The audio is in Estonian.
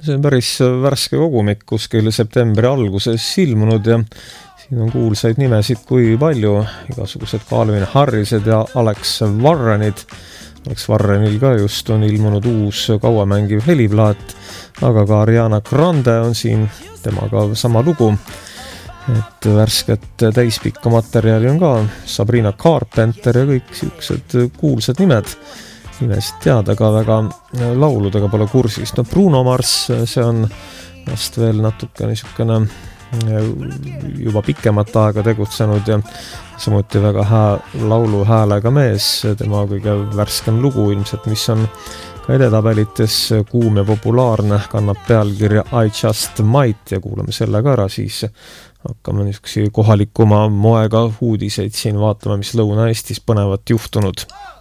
See on päris värske kogumik kuskil septembri alguses ilmunud ja siin on kuulsaid nimesid kui palju, igasugused Calvin Harrised ja Alex Warrenid. Alex Warrenil ka just on ilmunud uus kauamängiv heliplaat, aga ka Ariana Grande on siin, temaga sama lugu. Et värsket täispikka materjali on ka Sabrina Carpenter ja kõik siuksed kuulsad nimesid teada, ka väga lauludega pole kursis. No Bruno Mars, see on vast veel natuke niisugune juba pikemat aega tegutsenud ja samuti väga laulu häälega mees, tema kõige värskem lugu ilmselt, mis on ka edetabelites kuum ja populaarne, kannab pealkirja I Just Might ja kuulame selle ka ära, siis hakkame niisugusi kohalikuma moega uudiseid siin vaatama, mis Lõuna-Eestis põnevat juhtunud.